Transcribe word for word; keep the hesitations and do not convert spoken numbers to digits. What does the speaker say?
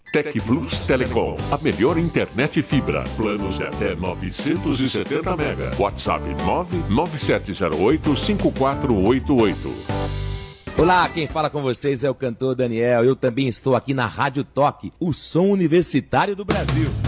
Tec Plus Telecom, a melhor internet fibra. Planos de até novecentos e setenta mega. WhatsApp nove nove sete zero oito cinco quatro oito oito. Olá, quem fala com vocês é o cantor Daniel. Eu também estou aqui na Rádio Toque, o som universitário do Brasil.